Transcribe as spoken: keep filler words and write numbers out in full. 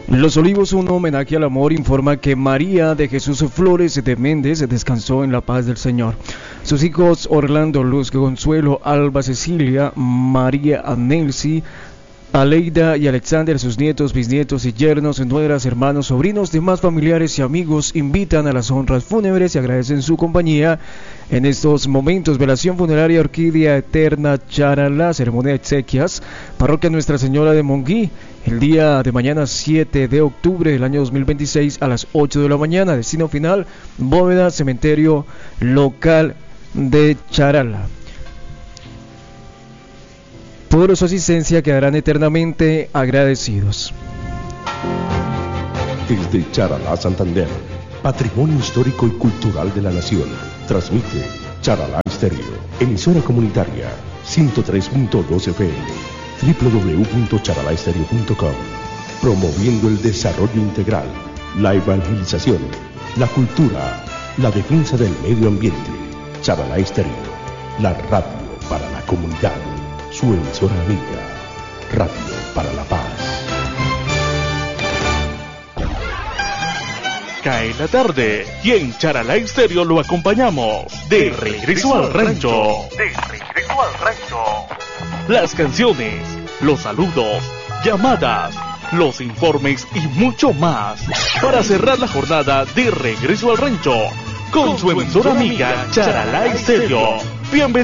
Los Olivos, un homenaje al amor, informa que María de Jesús Flores de Méndez descansó en la paz del Señor. Sus hijos Orlando, Luz, Consuelo, Alba, Cecilia, María, Nelcy, Aleida y Alexander, sus nietos, bisnietos y yernos, nueras, hermanos, sobrinos, demás familiares y amigos invitan a las honras fúnebres y agradecen su compañía en estos momentos. Velación funeraria Orquídea Eterna Charalá, ceremonia de exequias, parroquia Nuestra Señora de Monguí, el día de mañana siete de octubre del año dos mil veintiséis a las ocho de la mañana. Destino final, bóveda, cementerio local de Charalá. Por su asistencia quedarán eternamente agradecidos. Desde Charalá, Santander, Patrimonio Histórico y Cultural de la Nación, transmite Charalá Estéreo, emisora comunitaria ciento tres punto dos F M, doble u doble u doble u punto charalá estéreo punto com, promoviendo el desarrollo integral, la evangelización, la cultura, la defensa del medio ambiente. Charalá Estéreo, la radio para la comunidad. Su emisora amiga, Radio para la Paz. Cae la tarde y en Charalá Estéreo lo acompañamos de regreso al rancho. De regreso al rancho. Las canciones, los saludos, llamadas, los informes y mucho más para cerrar la jornada de regreso al rancho con su emisora amiga Charalá Estéreo. Bienvenidos.